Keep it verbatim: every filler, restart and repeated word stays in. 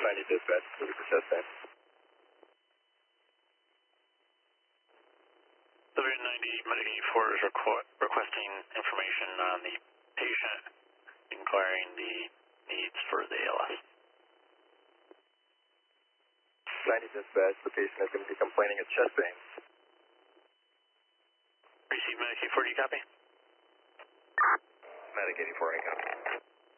ninety dispatch, looking for chest pain. W ninety Medic eighty-four is requ requesting information on the patient, inquiring the needs for the A L S. ninety dispatch, the patient is going to be complaining of chest pain. Receive Medic eighty-four, do you copy? Medic eighty-four, I copy.